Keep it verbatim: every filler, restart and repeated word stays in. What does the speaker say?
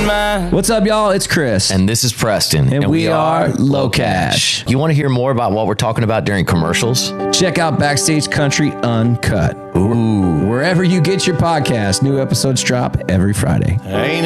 mind. What's up, y'all? It's Chris. And this is Preston. And, and we, we are Low Cash. You want to hear more about what we're talking about during commercials? Check out Backstage Country Uncut. Ooh. Wherever you get your podcast, new episodes drop every Friday. Ain't